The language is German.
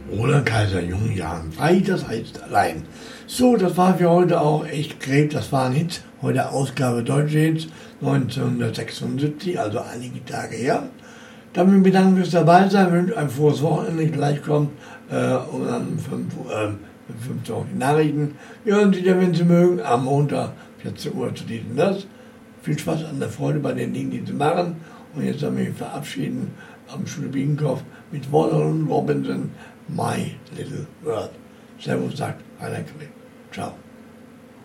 Roland Kaiser, jungen Jahren. Frei, das heißt allein. So, das war für heute auch echt Gräb. Das war ein Hit. Heute Ausgabe Deutsche Hits 1976, also einige Tage her. Damit bedanken wir uns dabei sein. Wir wünschen ein frohes Wochenende. Gleich kommt um 5 Uhr die Nachrichten. Wir hören Sie dann, wenn Sie mögen, am Montag 14 Uhr zu diesem das. Viel Spaß an der Freude bei den Dingen, die Sie machen. Und jetzt haben wir uns verabschieden am Schule Biedenkopf mit Warren Robinson, My Little World. Servus, sagt Rainer Krieg. Ciao.